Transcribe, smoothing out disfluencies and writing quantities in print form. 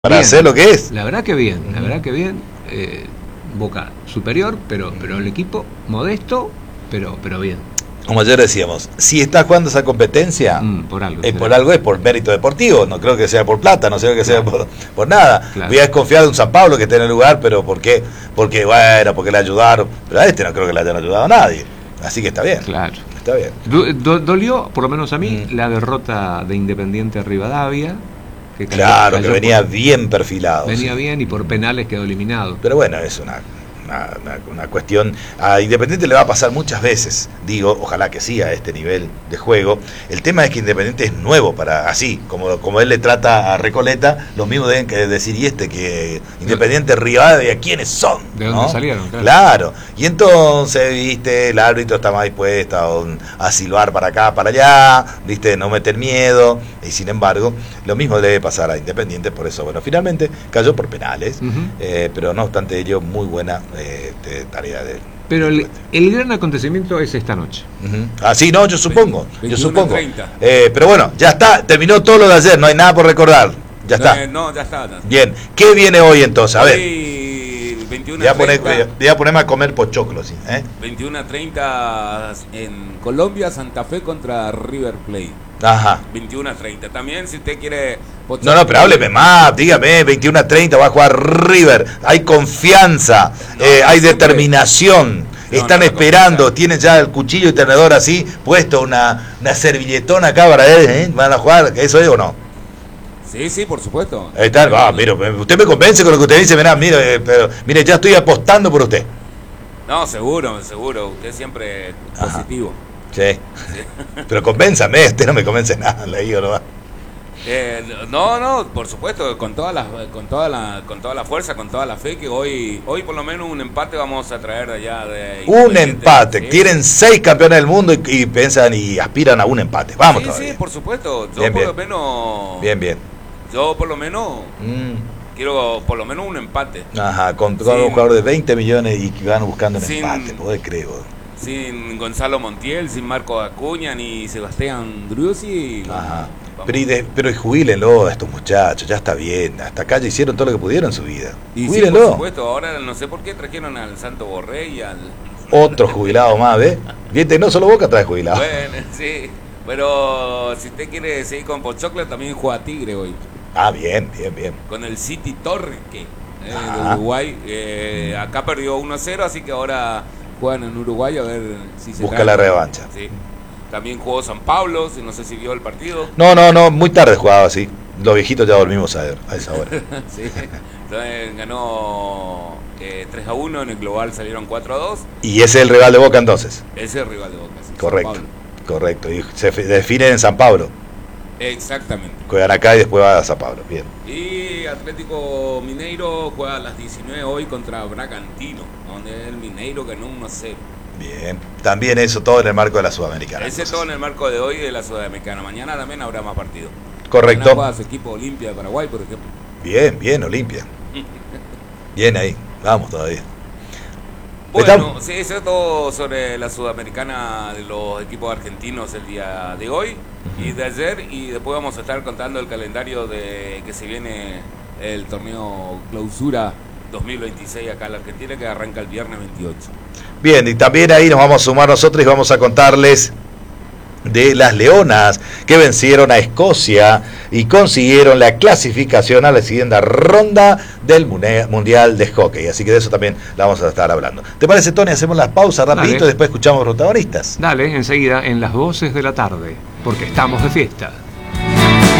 para bien, hacer lo que es. La verdad que bien, la verdad que bien. Boca superior, pero el equipo modesto, pero bien. Como ayer decíamos, si está jugando esa competencia, Por algo. por algo, es por mérito deportivo, no creo que sea por plata, no creo que sea por nada. Claro. Voy a desconfiar de un San Pablo que esté en el lugar, pero ¿por qué? Porque le ayudaron, pero a este no creo que le hayan ayudado a nadie, así que está bien. Claro. Está bien. Dolió, por lo menos a mí, la derrota de Independiente Rivadavia. Que cayó que venía bien perfilado. Venía bien y por penales quedó eliminado. Pero bueno, es una cuestión. A Independiente le va a pasar muchas veces, digo, ojalá que sí a este nivel de juego. El tema es que Independiente es nuevo para, así, como él le trata a Recoleta, lo mismo deben que decir que Independiente Rivadavia, ¿quiénes son? ¿De dónde salieron? Claro. Y entonces, viste, el árbitro está más dispuesto a silbar para acá, para allá, viste, no meter miedo, y sin embargo, lo mismo le debe pasar a Independiente, por eso, bueno, finalmente cayó por penales, pero no obstante ello, muy buena tarea de... Pero el gran acontecimiento es esta noche. Sí, no, yo supongo. 21:30. Pero bueno, ya está, terminó todo lo de ayer, no hay nada por recordar. Ya está. No, ya está. Bien, ¿qué viene hoy entonces? A ver. 21:30. Voy a ponerme a comer pochoclo, ¿sí? 21:30 en Colombia, Santa Fe contra River Plate. Ajá. 21:30. También si usted quiere... No, pero hábleme más, dígame, 21:30 va a jugar River, hay confianza, hay determinación, están esperando, tienen ya el cuchillo y tenedor así, puesto una servilletona acá para él, van a jugar, ¿eso es o no? Sí, por supuesto. Mire, usted me convence con lo que usted dice, mire, ya estoy apostando por usted. No, seguro, usted siempre positivo. Sí. Pero convénzame, usted no me convence nada, le digo nomás. No, por supuesto, con toda la fuerza, con toda la fe que hoy por lo menos un empate vamos a traer allá de un empate, ¿sí? Tienen 6 campeones del mundo y piensan y aspiran a un empate. Vamos todavía. Sí, por supuesto. Yo bien, por bien. lo menos. Bien. Yo por lo menos quiero por lo menos un empate. Ajá, con un jugador de 20 millones y que van buscando un empate, podés creer. Sin Gonzalo Montiel, sin Marco Acuña ni Sebastián Driussi. Ajá. Pero jubílenlo a estos muchachos, ya está bien. Hasta acá ya hicieron todo lo que pudieron en su vida. Jubílenlo. Sí, por supuesto, ahora no sé por qué trajeron al Santo Borré y al... Otro jubilado más, ¿ves? Viste, no solo Boca trae jubilado. Bueno, sí. Pero si usted quiere seguir con Pochoclo, también juega Tigre hoy. Bien. Con el City Torque de Uruguay. Acá perdió 1-0, así que ahora juegan en Uruguay a ver si se busca la revancha. Sí. También jugó San Pablo, no sé si vio el partido. No, muy tarde jugaba así. Los viejitos ya dormimos a esa hora. Sí. Entonces ganó 3-1, en el global salieron 4-2. ¿Y ese es el rival de Boca entonces? Ese es el rival de Boca, sí. Correcto. Y se define en San Pablo. Exactamente. Juegan acá y después va a San Pablo. Bien. Y Atlético Mineiro juega a las 19 hoy contra Bragantino, donde el Mineiro ganó 1-0. Bien, también eso todo en el marco de la Sudamericana. Ese todo en el marco de hoy de la Sudamericana. Mañana también habrá más partidos. Correcto. Mañana juega su equipo Olimpia de Paraguay, por ejemplo. Bien, Olimpia. Bien ahí, vamos todavía. Bueno, sí, eso es todo sobre la Sudamericana de los equipos argentinos el día de hoy y de ayer, y después vamos a estar contando el calendario de que se viene el torneo Clausura 2026 acá en la Argentina, que arranca el viernes 28. Bien, y también ahí nos vamos a sumar nosotros y vamos a contarles de las Leonas que vencieron a Escocia y consiguieron la clasificación a la siguiente ronda del Mundial de Hockey, así que de eso también la vamos a estar hablando. ¿Te parece, Tony? Hacemos las pausas rapidito y después escuchamos a los protagonistas. Dale, enseguida en las voces de la tarde, porque estamos de fiesta.